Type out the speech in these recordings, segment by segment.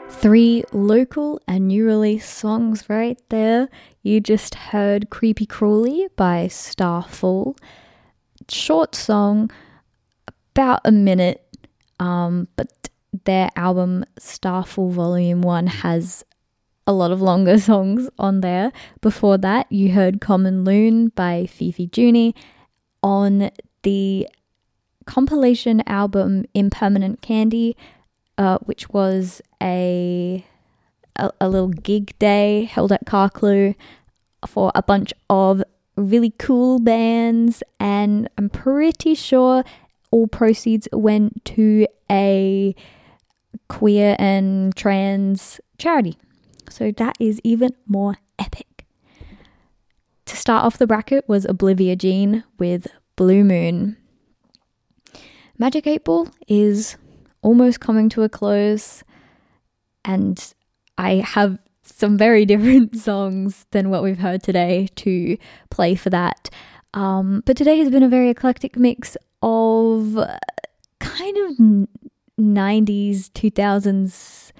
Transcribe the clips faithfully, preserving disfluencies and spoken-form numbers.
Three local and new release songs right there. You just heard Creepy Crawly by Starfall. Short song, about a minute, um, but their album Starfall Volume one has a lot of longer songs on there. Before that, you heard Common Loon by Fifi Juni on the compilation album Impermanent Candy, uh, which was a, a a little gig day held at Carclew for a bunch of really cool bands, and I'm pretty sure all proceeds went to a queer and trans charity. So that is even more epic. To start off the bracket was Oblivia Jean with Blue Moon. Magic eight Ball is almost coming to a close, and I have some very different songs than what we've heard today to play for that. Um, but today has been a very eclectic mix of kind of nineties, two thousands,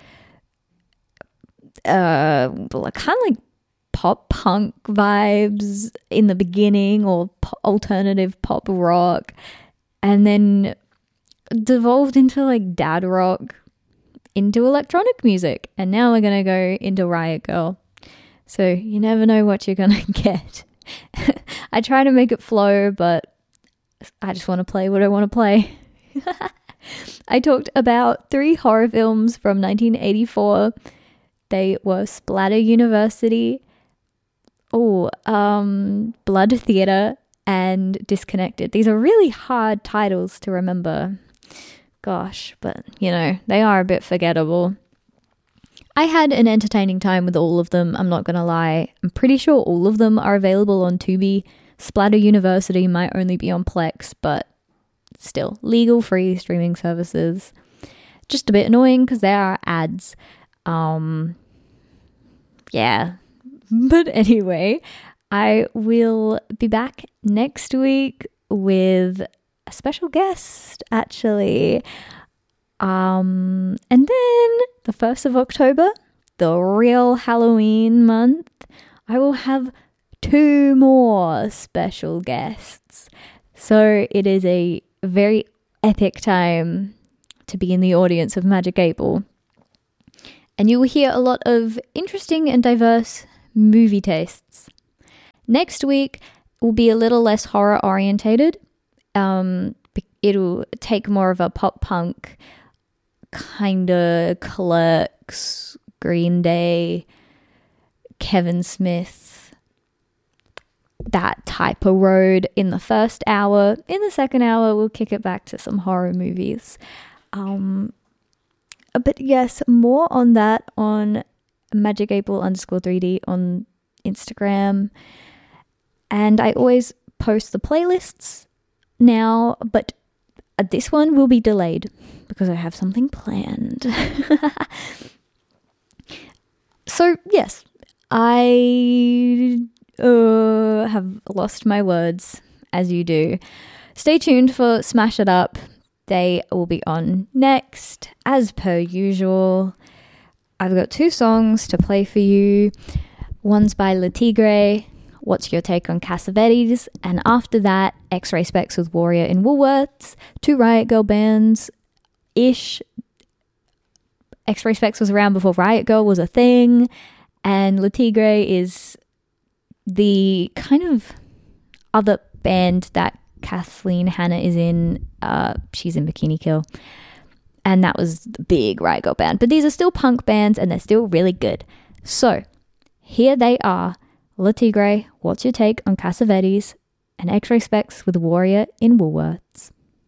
uh, kind of like pop punk vibes in the beginning, or po- alternative pop rock, and then devolved into like dad rock, into electronic music, and now we're gonna go into Riot Grrrl. So you never know what you're gonna get. I try to make it flow, but I just want to play what I want to play. I talked about three horror films from nineteen eighty-four. They were Splatter University, oh, um, Blood Theatre, and Disconnected. These are really hard titles to remember. Gosh, but you know, they are a bit forgettable. I had an entertaining time with all of them, I'm not gonna lie. I'm pretty sure all of them are available on Tubi. Splatter University might only be on Plex, but still, legal free streaming services. Just a bit annoying because there are ads. Um, yeah. But anyway, I will be back next week with a special guest, actually. Um, and then the first of October, the real Halloween month, I will have two more special guests. So it is a very epic time to be in the audience of Magic eight Ball. And you will hear a lot of interesting and diverse movie tastes. Next week will be a little less horror orientated. Um, it'll take more of a pop punk kind of Clerks, Green Day, Kevin Smith, that type of road in the first hour. In the second hour, we'll kick it back to some horror movies. Um, but yes, more on that on Magic eight Ball underscore 3D on Instagram. And I always post the playlists now, but this one will be delayed because I have something planned. So yes, I uh, have lost my words, as you do. Stay tuned for Smash It Up. They will be on next, as per usual. I've got two songs to play for you. One's by Le Tigre, What's Your Take on Cassavetes? And after that, X-Ray Specs with Warrior in Woolworths. Two Riot Grrrl bands-ish. X-Ray Specs was around before Riot Grrrl was a thing. And Le Tigre is the kind of other band that Kathleen Hanna is in. Uh, she's in Bikini Kill. And that was the big Riot Grrrl band. But these are still punk bands and they're still really good. So, here they are. Le Tigre, What's Your Take on Cassavetes? And X-Ray Specs with Warrior in Woolworths.